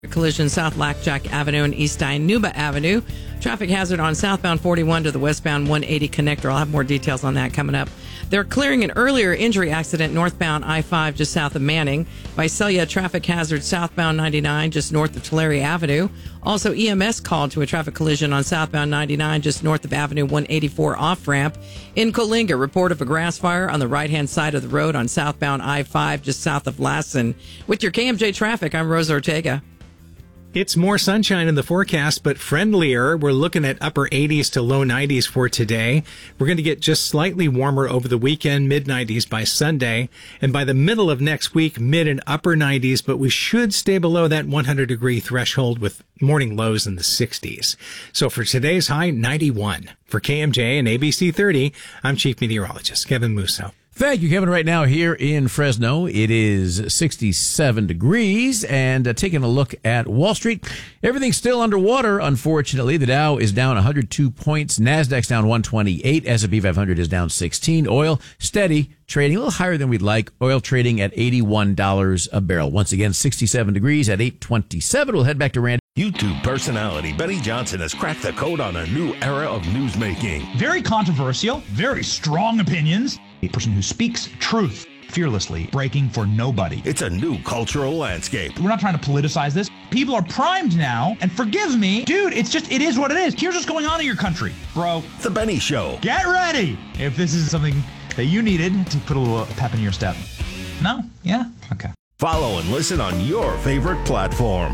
Collision South Lackjack Avenue and East Dinuba Avenue. Traffic hazard on southbound 41 to the westbound 180 connector. I'll have more details on that coming up. They're clearing an earlier injury accident northbound I-5 just south of Manning. Visalia traffic hazard southbound 99 just north of Tulare Avenue. Also, EMS called to a traffic collision on southbound 99 just north of Avenue 184 off-ramp. In Coalinga, report of a grass fire on the right-hand side of the road on southbound I-5 just south of Lassen. With your KMJ traffic, I'm Rosa Ortega. It's more sunshine in the forecast, but friendlier. We're looking at upper 80s to low 90s for today. We're going to get just slightly warmer over the weekend, mid 90s by Sunday. And by the middle of next week, mid and upper 90s, but we should stay below that 100-degree threshold with morning lows in the 60s. So for today's high, 91. For KMJ and ABC 30, I'm Chief Meteorologist Kevin Musso. Thank you, Kevin. Right now here in Fresno, it is 67 degrees. And taking a look at Wall Street, everything's still underwater, unfortunately. The Dow is down 102 points. NASDAQ's down 128. S&P 500 is down 16. Oil steady, trading a little higher than we'd like. Oil trading at $81 a barrel. Once again, 67 degrees at 8:27. We'll head back to Randy. YouTube personality Benny Johnson has cracked the code on a new era of newsmaking. Very controversial, very strong opinions. A person who speaks truth fearlessly, breaking for nobody. It's a new cultural landscape. We're not trying to politicize this. People are primed now, and forgive me, dude, it is what it is. Here's what's going on in your country, bro. The Benny Show. Get ready if this is something that you needed to put a little pep in your step. No? Yeah? Okay. Follow and listen on your favorite platform.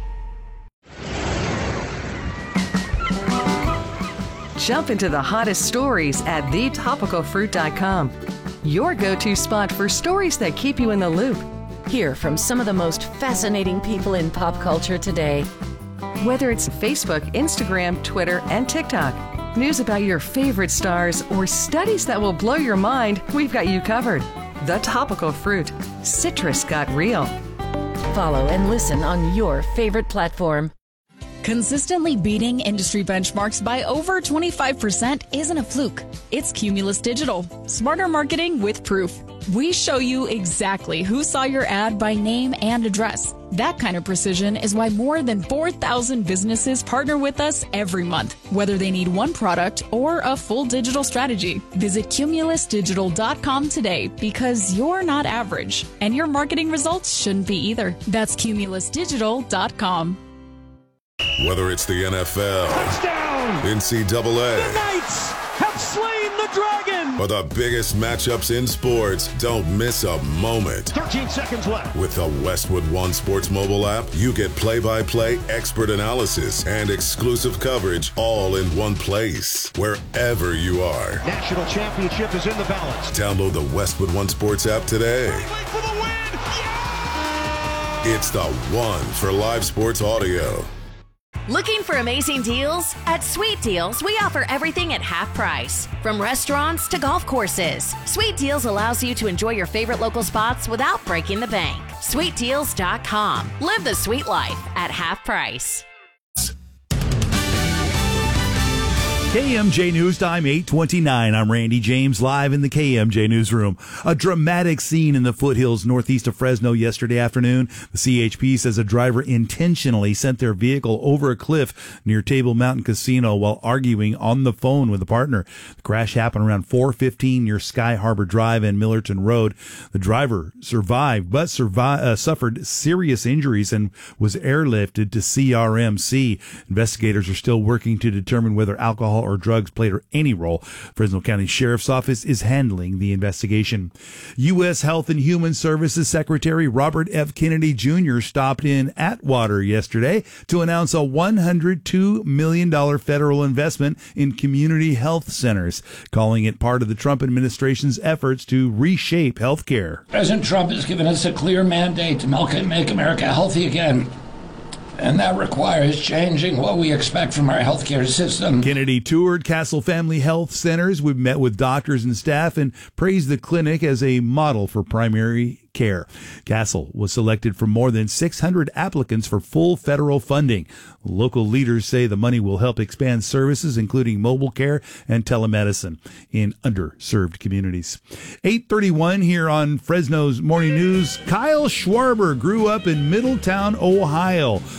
Jump into the hottest stories at thetopicalfruit.com. Your go-to spot for stories that keep you in the loop. Hear from some of the most fascinating people in pop culture today. Whether it's Facebook, Instagram, Twitter, and TikTok, news about your favorite stars, or studies that will blow your mind, we've got you covered. The Topical Fruit. Citrus got real. Follow and listen on your favorite platform. Consistently beating industry benchmarks by over 25% isn't a fluke. It's Cumulus Digital. Smarter marketing with proof. We show you exactly who saw your ad by name and address. That kind of precision is why more than 4,000 businesses partner with us every month, whether they need one product or a full digital strategy. Visit cumulusdigital.com today because you're not average, and your marketing results shouldn't be either. That's cumulusdigital.com. Whether it's the NFL, touchdown, NCAA, the Knights have slain the dragon, or the biggest matchups in sports, don't miss a moment. 13 seconds left. With the Westwood One Sports mobile app, you get play-by-play expert analysis and exclusive coverage all in one place, wherever you are. National championship is in the balance. Download the Westwood One Sports app today. For the win! Yeah! It's the one for live sports audio. Looking for amazing deals? At Sweet Deals, we offer everything at half price. From restaurants to golf courses, Sweet Deals allows you to enjoy your favorite local spots without breaking the bank. SweetDeals.com. Live the sweet life at half price. KMJ News Time, 8:29. I'm Randy James, live in the KMJ Newsroom. A dramatic scene in the foothills northeast of Fresno yesterday afternoon. The CHP says a driver intentionally sent their vehicle over a cliff near Table Mountain Casino while arguing on the phone with a partner. The crash happened around 4:15 near Sky Harbor Drive and Millerton Road. The driver survived, but suffered serious injuries and was airlifted to CRMC. Investigators are still working to determine whether alcohol or drugs played any role. Fresno County Sheriff's Office is handling the investigation. U.S. Health and Human Services Secretary Robert F. Kennedy Jr. stopped in Atwater yesterday to announce a $102 million federal investment in community health centers, calling it part of the Trump administration's efforts to reshape health care. President Trump has given us a clear mandate to make America healthy again. And that requires changing what we expect from our healthcare system. Kennedy toured Castle Family Health Centers. We've met with doctors and staff and praised the clinic as a model for primary care. Castle was selected from more than 600 applicants for full federal funding. Local leaders say the money will help expand services, including mobile care and telemedicine in underserved communities. 8:31 here on Fresno's Morning News. Kyle Schwarber grew up in Middletown, Ohio.